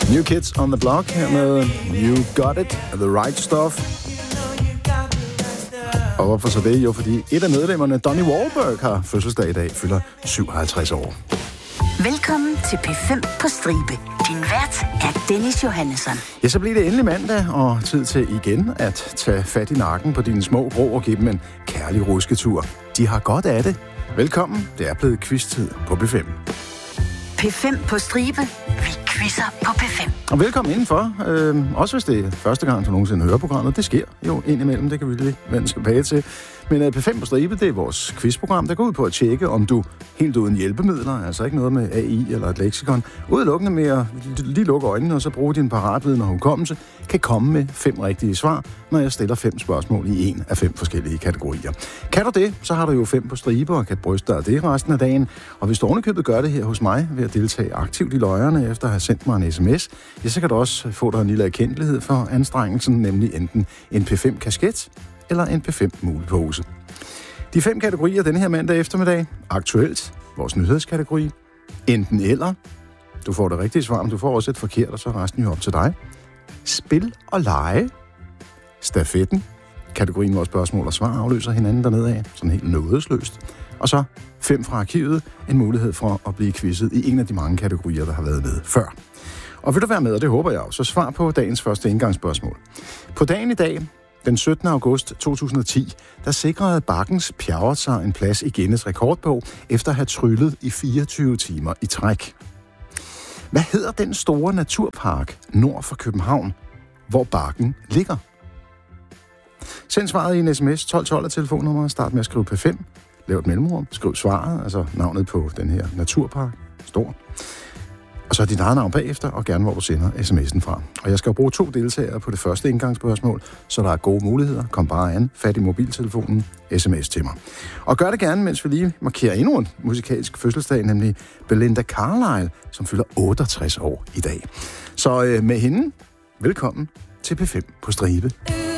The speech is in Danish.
New Kids on the Block her med You Got It, The Right Stuff. Og hvorfor så det? Jo, fordi et af medlemmerne, Donnie Wahlberg, har fødselsdag i dag, fylder 57 år. Velkommen til P5 på stribe. Din vært er Dennis Johannesson. Ja, så bliver det endelig mandag, og tid til igen at tage fat i nakken på dine små grå og give dem en kærlig rusketur. De har godt af det. Velkommen, det er blevet quiz-tid på P5. P5 på stribe. Vi quizzer på P5. Og velkommen indenfor. Også hvis det er første gang, du nogensinde hører programmet. Det sker jo indimellem, det kan vi lige vende tilbage til. Men P5 på stribe, det er vores quizprogram, der går ud på at tjekke, om du helt uden hjælpemidler, altså ikke noget med AI eller et leksikon, udelukkende med at lige lukke øjnene og så bruge din paratviden og hukommelse, kan komme med 5 rigtige svar, når jeg stiller 5 spørgsmål i en af 5 forskellige kategorier. Kan du det, så har du jo 5 på stribe og kan bryste dig af det resten af dagen. Og hvis du ovenikøbet gør det her hos mig ved at deltage aktivt i løjerne efter at have sendt mig en sms, ja, så kan du også få dig en lille erkendelighed for anstrengelsen, nemlig enten en P5-kasket eller en P5-mulepose. De 5 kategorier denne her mandag eftermiddag. Aktuelt, vores nyhedskategori. Enten eller. Du får det rigtige svar, men du får også et forkert, og så er resten jo op til dig. Spil og lege. Stafetten. Kategorien, hvor spørgsmål og svar afløser hinanden dernede af. Sådan helt nådesløst. Og så 5 fra arkivet. En mulighed for at blive quizzet i en af de mange kategorier, der har været med før. Og vil du være med, og det håber jeg også, så svar på dagens første indgangsspørgsmål. På dagen i dag, den 17. august 2010, der sikrede Bakkens Pjerrot sig en plads i Guinness rekordbog, efter at have tryllet i 24 timer i træk. Hvad hedder den store naturpark nord for København, hvor Bakken ligger? Send svaret i en sms 1212 af telefonnummeret, start med at skrive P5, lav et mellemrum, skriv svaret, altså navnet på den her naturpark, stor. Og så dit eget navn bagefter, og gerne hvor du sender sms'en fra. Og jeg skal jo bruge 2 deltagere på det første indgangsspørgsmål, så der er gode muligheder. Kom bare an, fat i mobiltelefonen, sms til mig. Og gør det gerne, mens vi lige markerer endnu en musikalsk fødselsdag, nemlig Belinda Carlisle, som fylder 68 år i dag. Så med hende, velkommen til P5 på stribe.